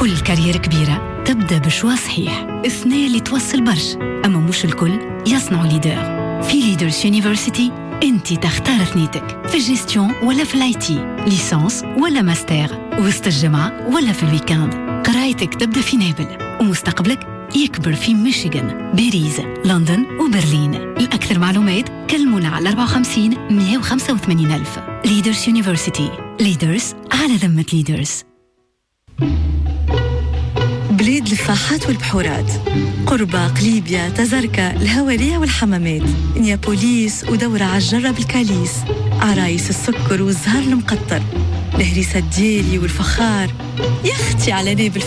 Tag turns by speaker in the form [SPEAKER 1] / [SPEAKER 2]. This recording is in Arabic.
[SPEAKER 1] كل كارير كبيرة تبدأ بشوا صحيح. اثنين اللي توصل برش، أما مش الكل يصنعوا ليدر. في ليدرز يونيفرسيتي انتي تختار ثنيتك، في الجيستيون ولا في الاي تي، ليسانس ولا ماستر، وسط الجامعة ولا في الويكاند. قرايتك تبدأ في نابل ومستقبلك يكبر في ميشيغان، باريس، لندن وبرلين. لأكثر معلومات كلمونا على 54 185 ألف. ليدرز يونيفرسيتي، ليدرز على ذمة ليدرز.
[SPEAKER 2] بلاد الفاحات والبحورات، قرباق، ليبيا، تزركة، الهوارية والحمامات، نيابوليس ودورة عالجرة بالكاليس، عرايس السكر والزهر المقطر، الهريسة الديري والفخار. يا أختي على نابل